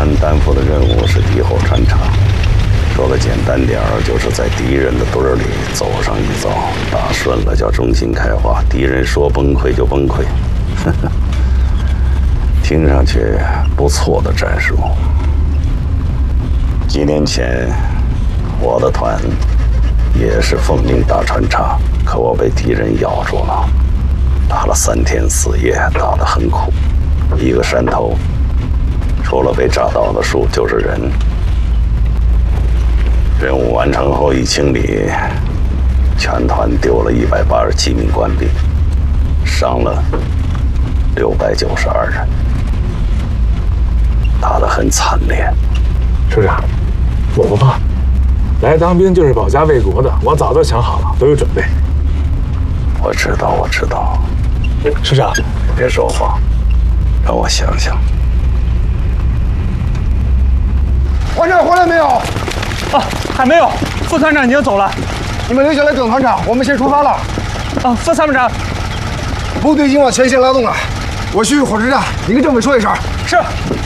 团担负的任务是敌后穿插，说的简单点儿，就是在敌人的堆儿里走上一遭，打顺了叫中心开花，敌人说崩溃就崩溃。听上去不错的战术。几年前，我的团也是奉命打穿插，可我被敌人咬住了，打了3天4夜，打得很苦。一个山头，除了被炸倒的树就是人。任务完成后一清理，全团丢了187名官兵，伤了692人，打得很惨烈。 首长，我不怕，来当兵就是保家卫国的，我早就想好了，都有准备。 我知道，我知道。 首长， 别说话，让我想想。 团长回来没有？ 啊，还没有。副团长已经走了。 你们留下来等团长，我们先出发了。 啊，副参谋长， 部队已经往前线拉动了，我去火车站，你跟政委说一声。 是。